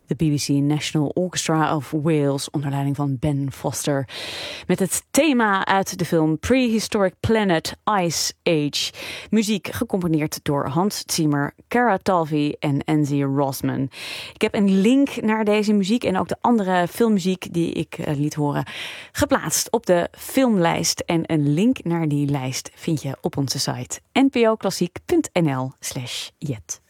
de BBC National Orchestra of Wales onder leiding van Ben Foster. Met het thema uit de film Prehistoric Planet Ice Age. Muziek gecomponeerd door Hans Zimmer, Cara Talvi en Enzi Rosman. Ik heb een link naar deze muziek en ook de andere filmmuziek die ik liet horen geplaatst op de filmlijst. En een link naar die lijst vind je op onze site npoklassiek.nl/jet.